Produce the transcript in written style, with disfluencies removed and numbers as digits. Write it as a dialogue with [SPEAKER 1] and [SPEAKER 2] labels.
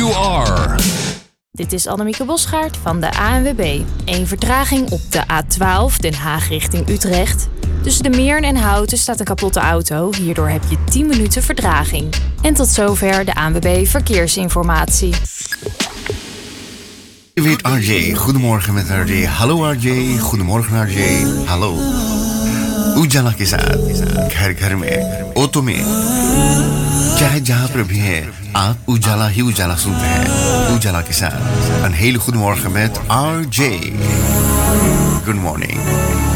[SPEAKER 1] you are.
[SPEAKER 2] Dit is Annemieke Bosgaard van de ANWB. Een vertraging op de A12 Den Haag richting Utrecht. Tussen de Meern en Houten staat een kapotte auto. Hierdoor heb je 10 minuten vertraging. En tot zover de ANWB Verkeersinformatie.
[SPEAKER 3] Je weet RJ. Goedemorgen met RJ. Hallo RJ. Goedemorgen RJ. Hallo. उजाला के साथ घर घर में ऑटो में चाहे जहां पर भी है आप उजाला ही उजाला सुनते हैं उजाला के साथ een hele goede morgen met RJ. Good morning.